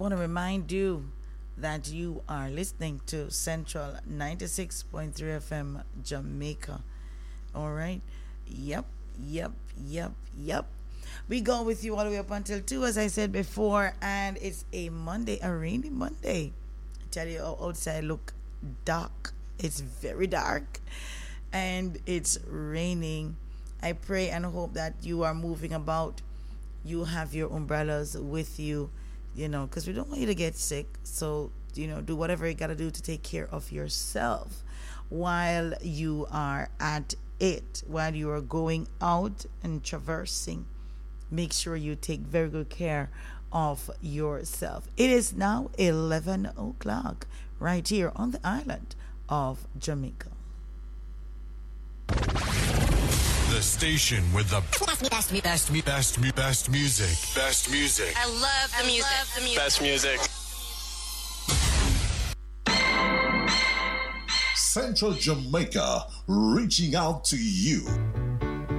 Want to remind you that you are listening to Central 96.3 FM Jamaica. All right? Yep, yep, yep, yep. We go with you all the way up until 2, as I said before, and it's a Monday, a rainy Monday. I tell you, outside look dark. It's very dark, and it's raining. I pray and hope that you are moving about. You have your umbrellas with you, because we don't want you to get sick. So, do whatever you got to do to take care of yourself while you are at it, while you are going out and traversing. Make sure you take very good care of yourself. It is now 11 o'clock right here on the island of Jamaica. The station with the best music. Best music. I love the music. Best music. Central Jamaica, reaching out to you.